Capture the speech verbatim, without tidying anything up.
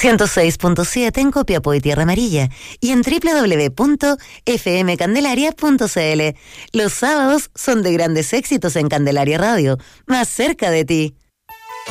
ciento seis punto siete en Copiapó y Tierra Amarilla y en doble u doble u doble u punto f m candelaria punto c l. Los sábados son de grandes éxitos en Candelaria Radio, más cerca de ti.